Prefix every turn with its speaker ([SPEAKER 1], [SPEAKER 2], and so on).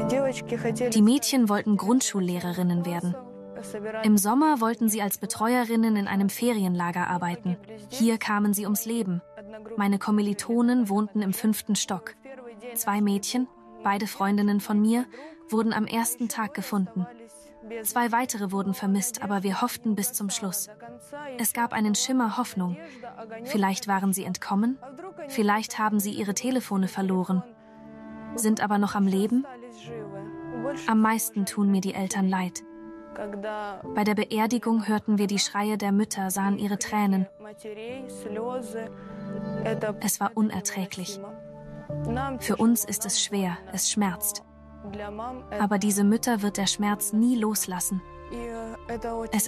[SPEAKER 1] Die Mädchen wollten Grundschullehrerinnen werden. Im Sommer wollten sie als Betreuerinnen in einem Ferienlager arbeiten. Hier kamen sie ums Leben. Meine Kommilitonen wohnten im 5. Stock. 2 Mädchen, beide Freundinnen von mir, wurden am ersten Tag gefunden. 2 weitere wurden vermisst, aber wir hofften bis zum Schluss. Es gab einen Schimmer Hoffnung. Vielleicht waren sie entkommen, vielleicht haben sie ihre Telefone verloren, sind aber noch am Leben. Am meisten tun mir die Eltern leid. Bei der Beerdigung hörten wir die Schreie der Mütter, sahen ihre Tränen. Es war unerträglich. Für uns ist es schwer, es schmerzt. Aber diese Mütter wird der Schmerz nie loslassen. Es